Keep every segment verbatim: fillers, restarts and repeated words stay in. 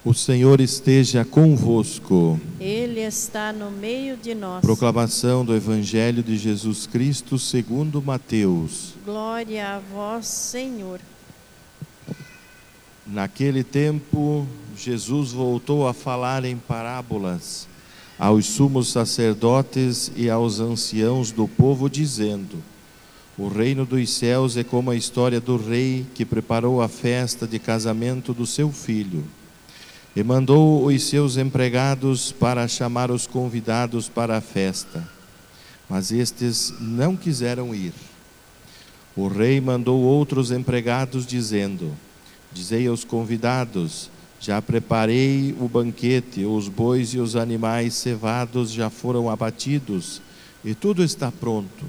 O Senhor esteja convosco. Ele está no meio de nós. Proclamação do Evangelho de Jesus Cristo segundo Mateus. Glória a vós, Senhor. Naquele tempo, Jesus voltou a falar em parábolas aos sumos sacerdotes e aos anciãos do povo, dizendo: o reino dos céus é como a história do rei que preparou a festa de casamento do seu filho. E mandou os seus empregados para chamar os convidados para a festa. Mas estes não quiseram ir. O rei mandou outros empregados, dizendo: dizei aos convidados: já preparei o banquete, os bois e os animais cevados já foram abatidos, e tudo está pronto.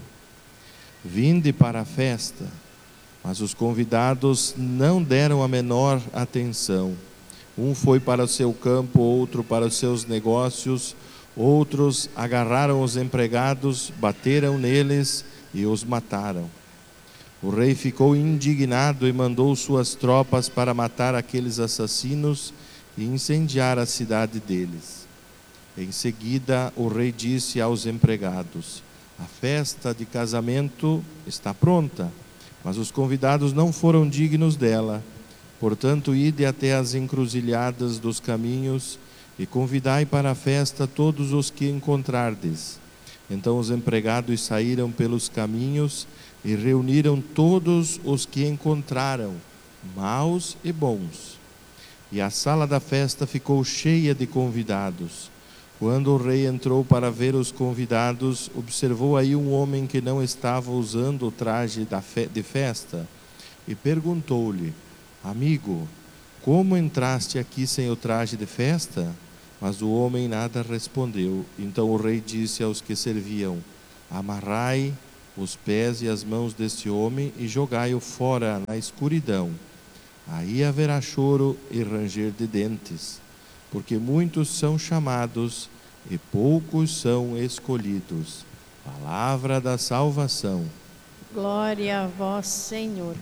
Vinde para a festa. Mas os convidados não deram a menor atenção. Um foi para o seu campo, outro para os seus negócios, outros agarraram os empregados, bateram neles e os mataram. O rei ficou indignado e mandou suas tropas para matar aqueles assassinos e incendiar a cidade deles. Em seguida, o rei disse aos empregados: a festa de casamento está pronta, mas os convidados não foram dignos dela. Portanto, ide até as encruzilhadas dos caminhos e convidai para a festa todos os que encontrardes. Então os empregados saíram pelos caminhos e reuniram todos os que encontraram, maus e bons. E a sala da festa ficou cheia de convidados. Quando o rei entrou para ver os convidados, observou aí um homem que não estava usando o traje de festa e perguntou-lhe: amigo, como entraste aqui sem o traje de festa? Mas o homem nada respondeu. Então o rei disse aos que serviam: amarrai os pés e as mãos deste homem e jogai-o fora na escuridão. Aí haverá choro e ranger de dentes, porque muitos são chamados e poucos são escolhidos. Palavra da salvação. Glória a vós, Senhor.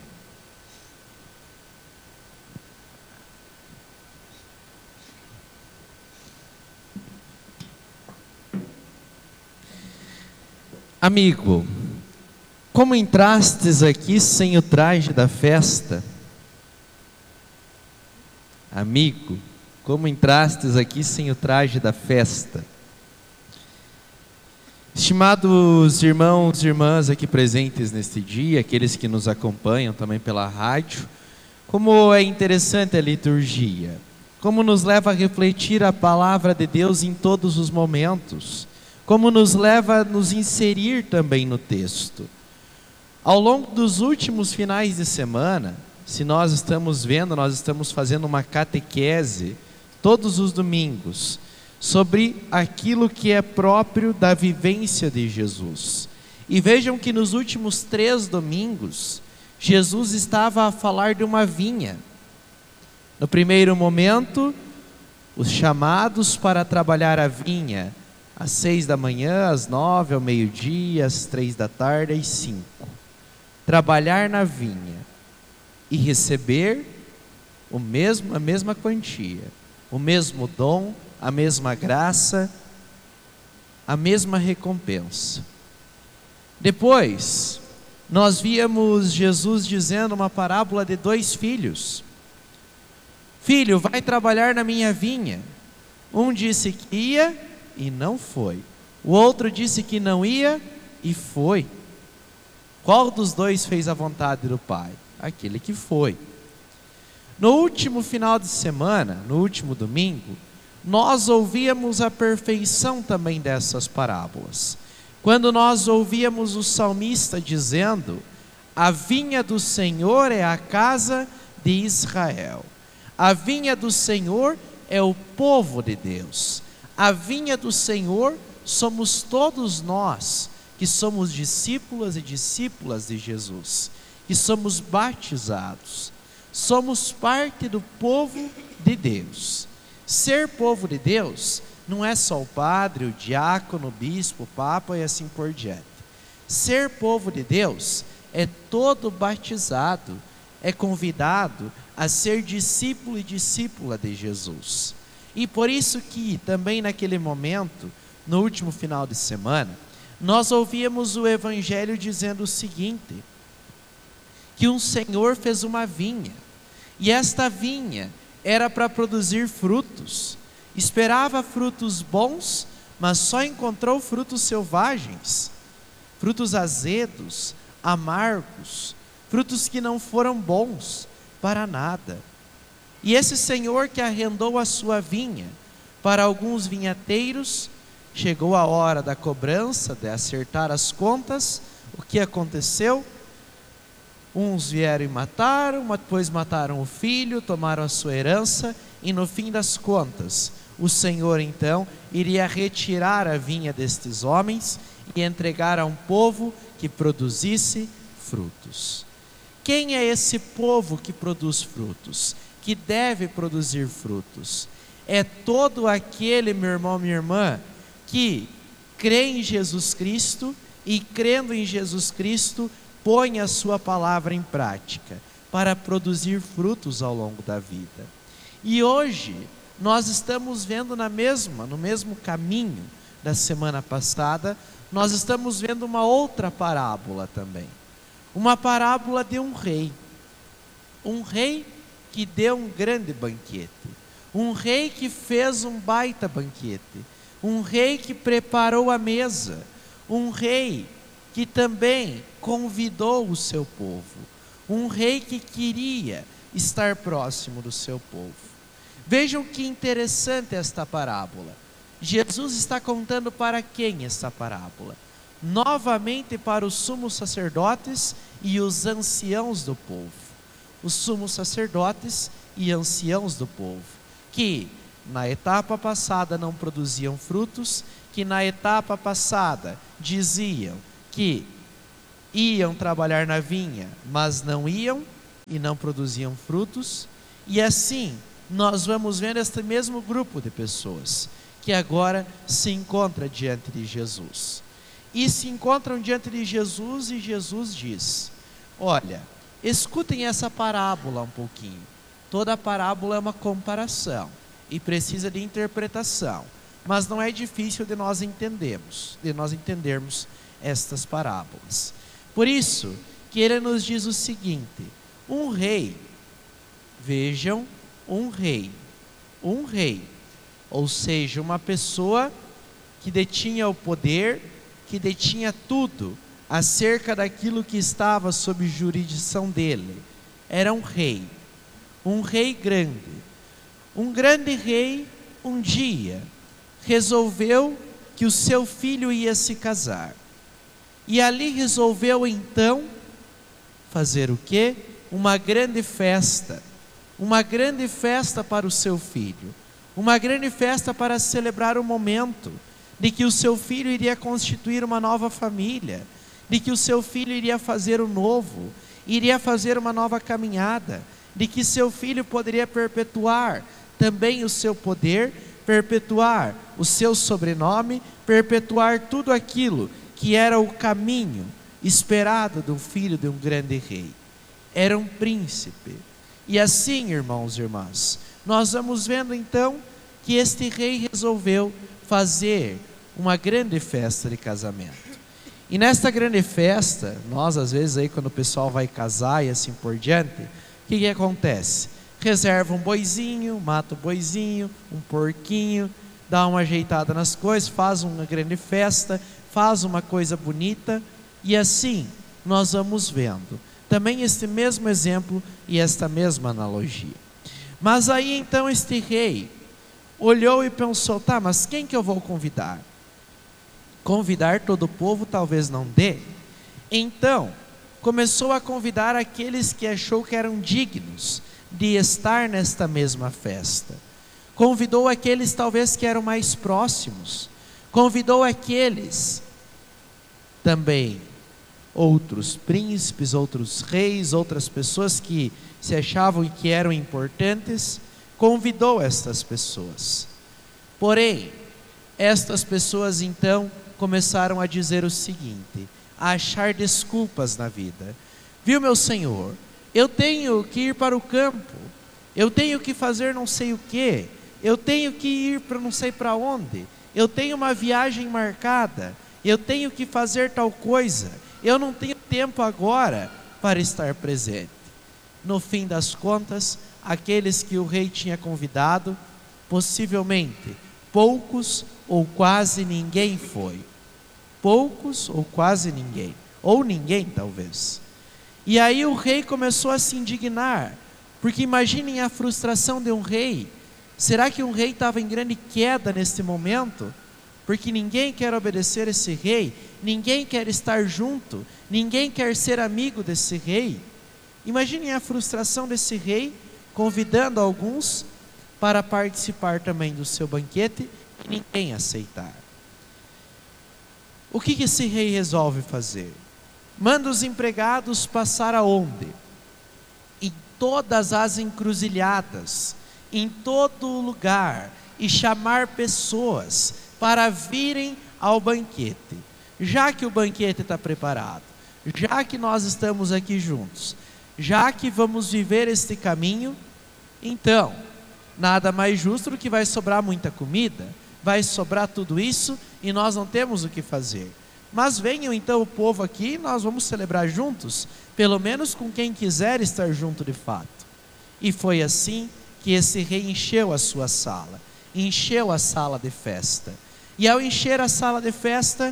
Amigo, como entrastes aqui sem o traje da festa? Amigo, como entrastes aqui sem o traje da festa? Estimados irmãos e irmãs aqui presentes neste dia, aqueles que nos acompanham também pela rádio, como é interessante a liturgia, como nos leva a refletir a palavra de Deus em todos os momentos, como nos leva a nos inserir também no texto. Ao longo dos últimos finais de semana, se nós estamos vendo, nós estamos fazendo uma catequese todos os domingos sobre aquilo que é próprio da vivência de Jesus. E vejam que nos últimos três domingos, Jesus estava a falar de uma vinha. No primeiro momento, os chamados para trabalhar a vinha, às seis da manhã, às nove, ao meio-dia, às três da tarde, às cinco. Trabalhar na vinha e receber o mesmo, a mesma quantia, o mesmo dom, a mesma graça, a mesma recompensa. Depois, nós víamos Jesus dizendo uma parábola de dois filhos. Filho, vai trabalhar na minha vinha. Um disse que ia e não foi. O outro disse que não ia e foi. Qual dos dois fez a vontade do Pai? Aquele que foi. No último final de semana, no último domingo, nós ouvíamos a perfeição também dessas parábolas. Quando nós ouvíamos o salmista dizendo: a vinha do Senhor é a casa de Israel. A vinha do Senhor é o povo de Deus. A vinha do Senhor somos todos nós, que somos discípulas e discípulas de Jesus, que somos batizados, somos parte do povo de Deus. Ser povo de Deus não é só o padre, o diácono, o bispo, o papa e assim por diante. Ser povo de Deus é todo batizado, é convidado a ser discípulo e discípula de Jesus. E por isso que também naquele momento, no último final de semana, nós ouvíamos o Evangelho dizendo o seguinte, que um senhor fez uma vinha, e esta vinha era para produzir frutos, esperava frutos bons, mas só encontrou frutos selvagens, frutos azedos, amargos, frutos que não foram bons para nada. E esse senhor que arrendou a sua vinha para alguns vinhateiros, chegou a hora da cobrança, de acertar as contas. O que aconteceu? Uns vieram e mataram, depois mataram o filho, tomaram a sua herança, e no fim das contas, o Senhor então iria retirar a vinha destes homens e entregar a um povo que produzisse frutos. Quem é esse povo que produz frutos? Que deve produzir frutos? É todo aquele, meu irmão, minha irmã, que crê em Jesus Cristo e, crendo em Jesus Cristo, põe a sua palavra em prática para produzir frutos ao longo da vida. E hoje nós estamos vendo na mesma, no mesmo caminho da semana passada, nós estamos vendo uma outra parábola também. Uma parábola de um rei. Um rei que deu um grande banquete. Um rei que fez um baita banquete. Um rei que preparou a mesa. Um rei que também convidou o seu povo. Um rei que queria estar próximo do seu povo. Vejam que interessante esta parábola. Jesus está contando para quem esta parábola? Novamente para os sumos sacerdotes e os anciãos do povo. Os sumos sacerdotes e anciãos do povo, que na etapa passada não produziam frutos, que na etapa passada diziam que iam trabalhar na vinha, mas não iam e não produziam frutos. E assim nós vamos vendo este mesmo grupo de pessoas que agora se encontra diante de Jesus. E se encontram diante de Jesus e Jesus diz: olha, escutem essa parábola um pouquinho. Toda parábola é uma comparação e precisa de interpretação, mas não é difícil de nós entendermos, de nós entendermos estas parábolas. Por isso que ele nos diz o seguinte: um rei, vejam, um rei, um rei, ou seja, uma pessoa que detinha o poder, que detinha tudo acerca daquilo que estava sob jurisdição dele, era um rei, um rei grande. Um grande rei, um dia, resolveu que o seu filho ia se casar. E ali resolveu então fazer o quê? Uma grande festa. Uma grande festa para o seu filho. Uma grande festa para celebrar o momento de que o seu filho iria constituir uma nova família, de que o seu filho iria fazer o novo, iria fazer uma nova caminhada, de que seu filho poderia perpetuar também o seu poder, perpetuar o seu sobrenome, perpetuar tudo aquilo que era o caminho esperado do filho de um grande rei. Era um príncipe. E assim, irmãos e irmãs, nós vamos vendo então que este rei resolveu fazer uma grande festa de casamento. E nesta grande festa, nós às vezes aí quando o pessoal vai casar e assim por diante, o que que acontece? Reserva um boizinho, mata o boizinho, um porquinho, dá uma ajeitada nas coisas, faz uma grande festa, faz uma coisa bonita, e assim nós vamos vendo também este mesmo exemplo e esta mesma analogia. Mas aí então este rei olhou e pensou: tá, mas quem que eu vou convidar? Convidar todo o povo talvez não dê. Então começou a convidar aqueles que achou que eram dignos de estar nesta mesma festa. Convidou aqueles talvez que eram mais próximos. Convidou aqueles também, outros príncipes, outros reis, outras pessoas que se achavam e que eram importantes. Convidou estas pessoas. Porém, estas pessoas então começaram a dizer o seguinte, a achar desculpas na vida. Viu, meu senhor, eu tenho que ir para o campo, eu tenho que fazer não sei o que, eu tenho que ir para não sei para onde, eu tenho uma viagem marcada, eu tenho que fazer tal coisa, eu não tenho tempo agora para estar presente. No fim das contas, aqueles que o rei tinha convidado, possivelmente poucos ou quase ninguém foi. Poucos ou quase ninguém, ou ninguém talvez. E aí o rei começou a se indignar, porque imaginem a frustração de um rei. Será que um rei estava em grande queda neste momento? Porque ninguém quer obedecer esse rei, ninguém quer estar junto, ninguém quer ser amigo desse rei. Imaginem a frustração desse rei, convidando alguns para participar também do seu banquete e ninguém aceitar. O que que esse rei resolve fazer? Manda os empregados passar aonde? Em todas as encruzilhadas, em todo lugar, e chamar pessoas para virem ao banquete. Já que o banquete está preparado, já que nós estamos aqui juntos, já que vamos viver este caminho, então, nada mais justo do que vai sobrar muita comida, vai sobrar tudo isso e nós não temos o que fazer. Mas venham então o povo aqui, nós vamos celebrar juntos, pelo menos com quem quiser estar junto de fato. E foi assim que esse rei encheu a sua sala, encheu a sala de festa. E ao encher a sala de festa,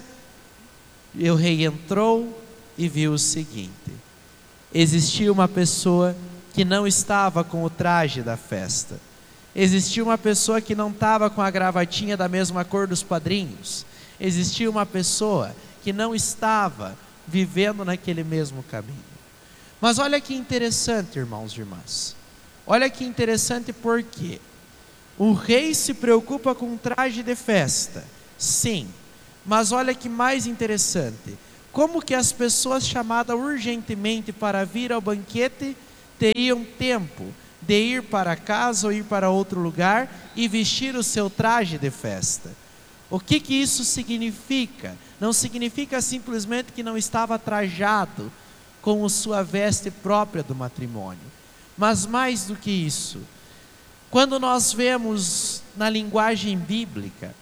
o rei entrou e viu o seguinte: existia uma pessoa que não estava com o traje da festa. Existia uma pessoa que não estava com a gravatinha da mesma cor dos padrinhos. Existia uma pessoa que não estava vivendo naquele mesmo caminho. Mas olha que interessante, irmãos e irmãs. Olha que interessante, porque o rei se preocupa com um traje de festa, sim. Mas olha que mais interessante, como que as pessoas chamadas urgentemente para vir ao banquete teriam tempo de ir para casa ou ir para outro lugar e vestir o seu traje de festa. O que que isso significa? Não significa simplesmente que não estava trajado com a sua veste própria do matrimônio, mas mais do que isso, quando nós vemos na linguagem bíblica,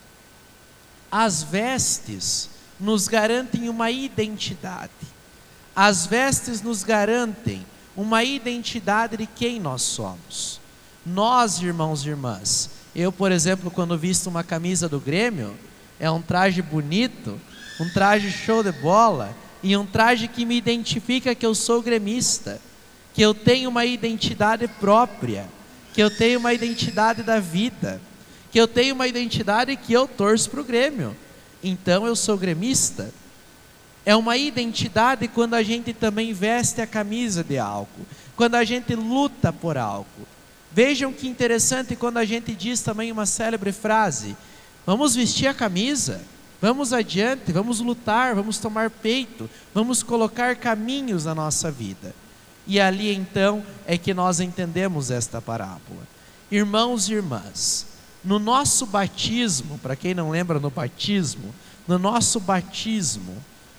as vestes nos garantem uma identidade. As vestes nos garantem uma identidade de quem nós somos. Nós, irmãos e irmãs, eu, por exemplo, quando visto uma camisa do Grêmio, é um traje bonito, um traje show de bola, e um traje que me identifica que eu sou gremista, que eu tenho uma identidade própria, que eu tenho uma identidade da vida, que eu tenho uma identidade que eu torço para o Grêmio, então eu sou gremista. É uma identidade quando a gente também veste a camisa de algo, quando a gente luta por algo. Vejam que interessante quando a gente diz também uma célebre frase: vamos vestir a camisa, vamos adiante, vamos lutar, vamos tomar peito, vamos colocar caminhos na nossa vida. E ali então é que nós entendemos esta parábola. Irmãos e irmãs, no nosso batismo, para quem não lembra no batismo, no nosso batismo,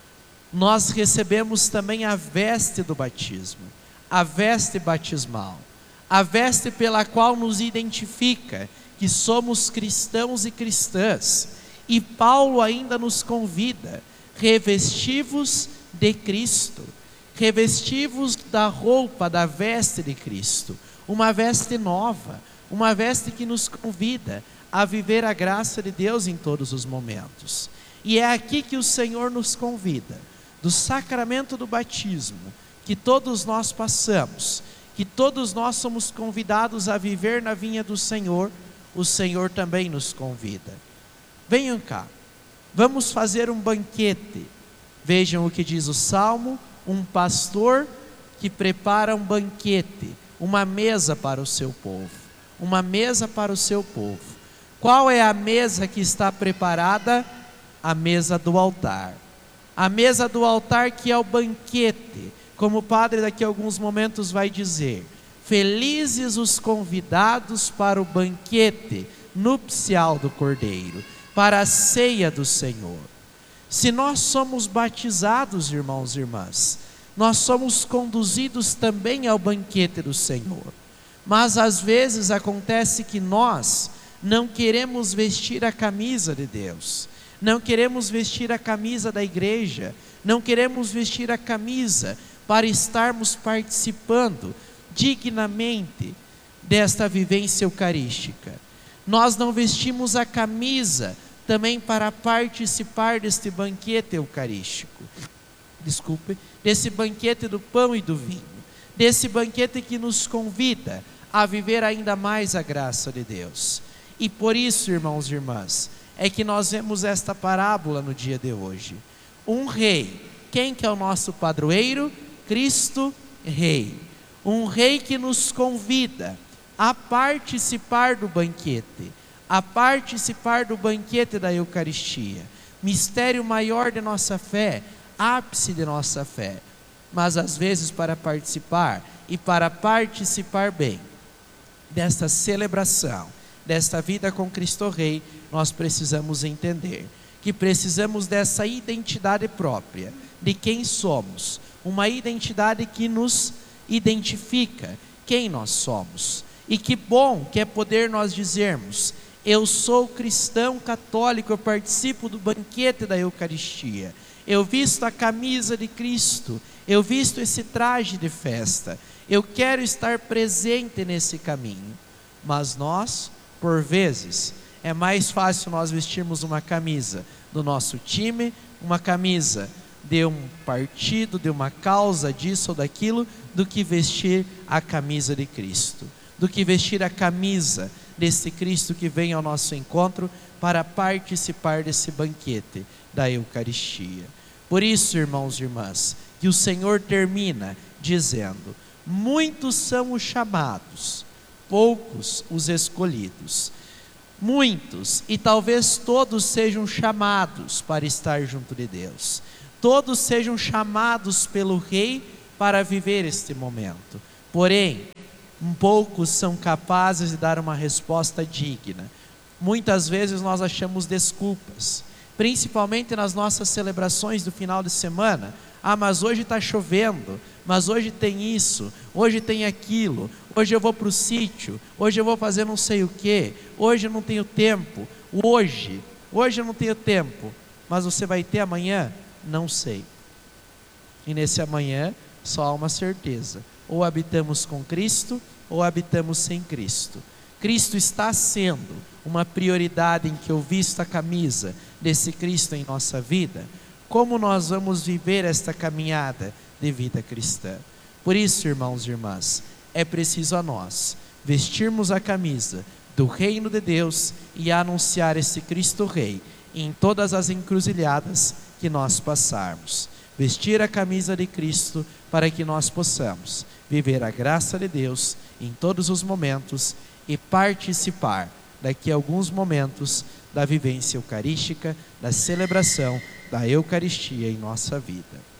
nós recebemos também a veste do batismo, a veste batismal, a veste pela qual nos identifica que somos cristãos e cristãs. E Paulo ainda nos convida: revesti-vos de Cristo, revesti-vos da roupa, da veste de Cristo, uma veste nova, uma veste que nos convida a viver a graça de Deus em todos os momentos. E é aqui que o Senhor nos convida, do sacramento do batismo, que todos nós passamos, que todos nós somos convidados a viver na vinha do Senhor, o Senhor também nos convida. Venham cá, vamos fazer um banquete. Vejam o que diz o Salmo: um pastor que prepara um banquete, uma mesa para o seu povo, uma mesa para o seu povo. Qual é a mesa que está preparada? A mesa do altar. A mesa do altar, que é o banquete, como o padre daqui a alguns momentos vai dizer: felizes os convidados para o banquete nupcial do Cordeiro, para a ceia do Senhor. Se nós somos batizados, irmãos e irmãs, nós somos conduzidos também ao banquete do Senhor. Mas às vezes acontece que nós não queremos vestir a camisa de Deus, não queremos vestir a camisa da igreja, não queremos vestir a camisa para estarmos participando dignamente desta vivência eucarística. Nós não vestimos a camisa também para participar deste banquete eucarístico, desculpe, desse banquete do pão e do vinho, desse banquete que nos convida a viver ainda mais a graça de Deus. E por isso, irmãos e irmãs, é que nós vemos esta parábola no dia de hoje. Um rei, quem que é o nosso padroeiro? Cristo Rei. Um rei que nos convida a participar do banquete, a participar do banquete da Eucaristia, mistério maior de nossa fé, ápice de nossa fé. Mas às vezes, para participar e para participar bem desta celebração, desta vida com Cristo Rei, nós precisamos entender que precisamos dessa identidade própria, de quem somos, uma identidade que nos identifica quem nós somos. E que bom que é poder nós dizermos: eu sou cristão católico, eu participo do banquete da Eucaristia, eu visto a camisa de Cristo, eu visto esse traje de festa, eu quero estar presente nesse caminho. Mas nós, por vezes, é mais fácil nós vestirmos uma camisa do nosso time, uma camisa de um partido, de uma causa, disso ou daquilo, do que vestir a camisa de Cristo, do que vestir a camisa desse Cristo que vem ao nosso encontro para participar desse banquete da Eucaristia. Por isso, irmãos e irmãs, que o Senhor termina dizendo: muitos são os chamados, poucos os escolhidos. Muitos, e talvez todos sejam chamados para estar junto de Deus, todos sejam chamados pelo Rei para viver este momento, porém, poucos são capazes de dar uma resposta digna. Muitas vezes nós achamos desculpas, principalmente nas nossas celebrações do final de semana. Ah, mas hoje está chovendo, mas hoje tem isso, hoje tem aquilo, hoje eu vou para o sítio, hoje eu vou fazer não sei o que, hoje eu não tenho tempo, hoje, hoje eu não tenho tempo, mas você vai ter amanhã? Não sei. E nesse amanhã só há uma certeza: ou habitamos com Cristo, ou habitamos sem Cristo. Cristo está sendo uma prioridade em que eu visto a camisa desse Cristo em nossa vida. Como nós vamos viver esta caminhada de vida cristã? Por isso, irmãos e irmãs, é preciso a nós vestirmos a camisa do reino de Deus e anunciar esse Cristo Rei em todas as encruzilhadas que nós passarmos. Vestir a camisa de Cristo para que nós possamos viver a graça de Deus em todos os momentos e participar daqui a alguns momentos da vivência eucarística, da celebração da Eucaristia em nossa vida.